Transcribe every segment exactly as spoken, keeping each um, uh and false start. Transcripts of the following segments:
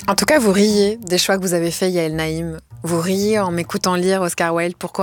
En tout cas, vous riez des choix que vous avez faits, Yael Naïm. Vous riez en m'écoutant lire Oscar Wilde. Pourquoi ?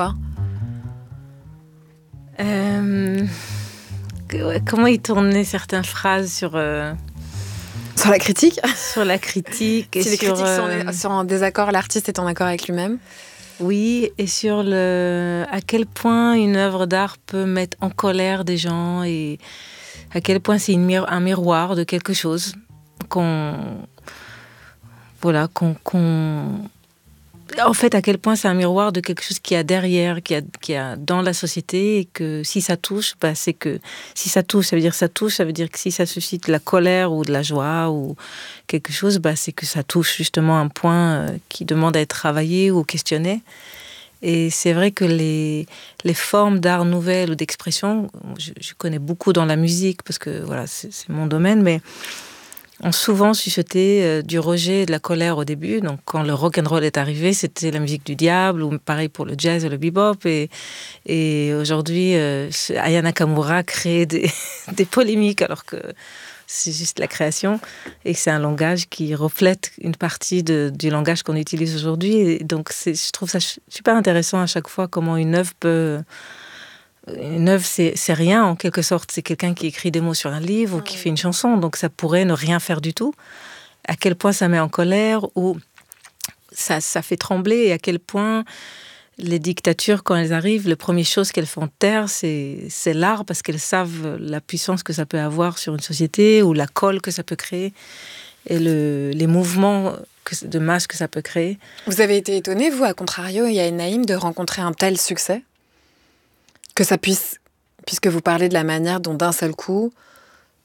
euh... Comment il tournait certaines phrases sur... Euh... Sur la critique ? Sur la critique. Et si les sur, critiques euh... sont en désaccord, l'artiste est en accord avec lui-même ? Oui, et sur le... à quel point une œuvre d'art peut mettre en colère des gens et à quel point c'est une mir- un miroir de quelque chose qu'on... Voilà, qu'on... qu'on... En fait, à quel point c'est un miroir de quelque chose qui y a derrière, qui y a, qui y a dans la société, et que si ça touche, bah, c'est que si ça touche, ça veut dire ça touche, ça veut dire que si ça suscite de la colère ou de la joie ou quelque chose, bah, c'est que ça touche justement un point euh, qui demande à être travaillé ou questionné. Et c'est vrai que les, les formes d'art nouvelle ou d'expression, je, je connais beaucoup dans la musique parce que voilà, c'est, c'est mon domaine, mais ont souvent suscité euh, du rejet et de la colère au début. Donc, quand le rock'n'roll est arrivé, c'était la musique du diable, ou pareil pour le jazz et le bebop. Et, et aujourd'hui, euh, Aya Nakamura crée des, des polémiques, alors que c'est juste la création, et que c'est un langage qui reflète une partie de, du langage qu'on utilise aujourd'hui. Et donc, c'est, je trouve ça super intéressant à chaque fois, comment une œuvre peut... Une œuvre, c'est, c'est rien, en quelque sorte. C'est quelqu'un qui écrit des mots sur un livre ou qui fait une chanson. Donc, ça pourrait ne rien faire du tout. À quel point ça met en colère ou ça, ça fait trembler. Et à quel point les dictatures, quand elles arrivent, la première chose qu'elles font taire, c'est, c'est l'art, parce qu'elles savent la puissance que ça peut avoir sur une société ou la colle que ça peut créer et le, les mouvements que, de masse que ça peut créer. Vous avez été étonnée, vous, à contrario, Yael Naïm, de rencontrer un tel succès ? Que ça puisse, puisque vous parlez de la manière dont d'un seul coup,